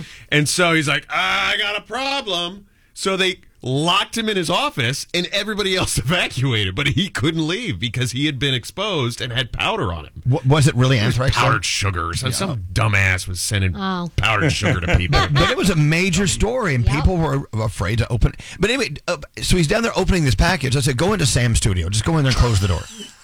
And so he's like, I got a problem. So they locked him in his office, and everybody else evacuated, but he couldn't leave because he had been exposed and had powder on him. Was it really anthrax? Powdered sugar. So some dumbass was sending powdered sugar to people. But it was a major story, and people were afraid to open. But anyway, so he's down there opening this package. I said, go into Sam's studio. Just go in there and close the door.